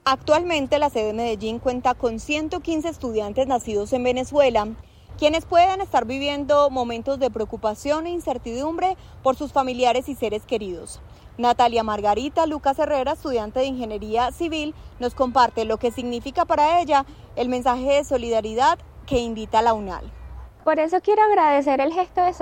Actualmente la sede de Medellín cuenta con 115 estudiantes nacidos en Venezuela, quienes pueden estar viviendo momentos de preocupación e incertidumbre por sus familiares y seres queridos. Natalia Margarita Lucas Herrera, estudiante de Ingeniería Civil, nos comparte lo que significa para ella el mensaje de solidaridad que invita a la UNAL. Por eso quiero agradecer el gesto de